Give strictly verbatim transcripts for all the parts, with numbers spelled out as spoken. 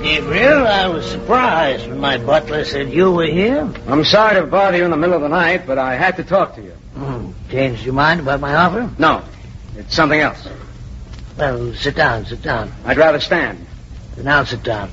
Gabriel. I was surprised when my butler said you were here. I'm sorry to bother you in the middle of the night, but I had to talk to you. Hmm. Changed your mind about my offer? No, it's something else. Well, sit down, sit down. I'd rather stand. Now sit down.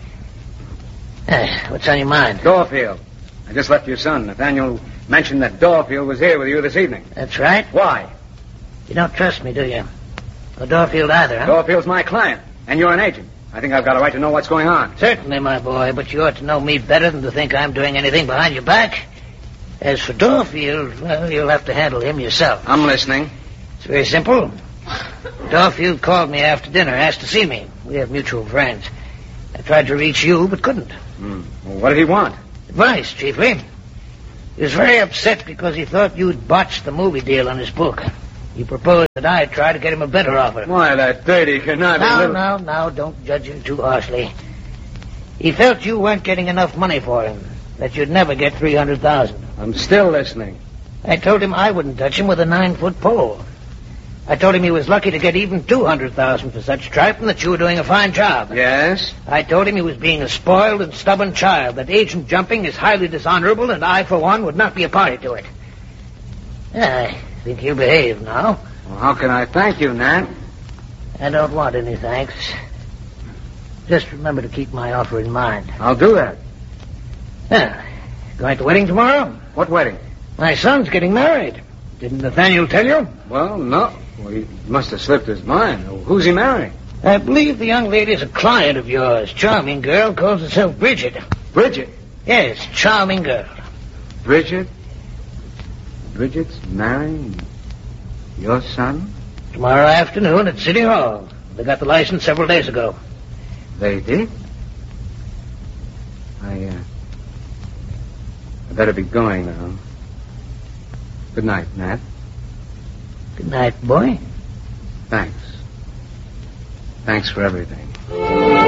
Hey, what's on your mind? Dorfield. I just left your son. Nathaniel mentioned that Dorfield was here with you this evening. That's right. Why? You don't trust me, do you? Or Dorfield either, huh? Dorfield's my client, and you're an agent. I think I've got a right to know what's going on. Certainly, my boy, but you ought to know me better than to think I'm doing anything behind your back. As for Dorfield, well, you'll have to handle him yourself. I'm listening. It's very simple. Dorfield called me after dinner, asked to see me. We have mutual friends. I tried to reach you, but couldn't. Hmm. Well, what did he want? Advice, chiefly. He was very upset because he thought you'd botched the movie deal on his book. He proposed that I try to get him a better offer. Why, that dirty conniving Now, little... now, now, don't judge him too harshly. He felt you weren't getting enough money for him, that you'd never get three hundred thousand dollars. I'm still listening. I told him I wouldn't touch him with a nine-foot pole. I told him he was lucky to get even two hundred thousand dollars for such tripe and that you were doing a fine job. Yes? I told him he was being a spoiled and stubborn child, that agent jumping is highly dishonorable, and I, for one, would not be a party to it. I think he'll behave now. Well, how can I thank you, Nat? I don't want any thanks. Just remember to keep my offer in mind. I'll do that. Yeah. Going to the wedding tomorrow? What wedding? My son's getting married. Didn't Nathaniel tell you? Well, no. Well, he must have slipped his mind. Who's he marrying? I believe the young lady is a client of yours. Charming girl, calls herself Bridget. Bridget? Yes, charming girl. Bridget? Bridget's marrying your son? Tomorrow afternoon at City Hall. They got the license several days ago. They did? I, uh... I better be going now. Good night, Nat. Good night, boy. Thanks. Thanks for everything.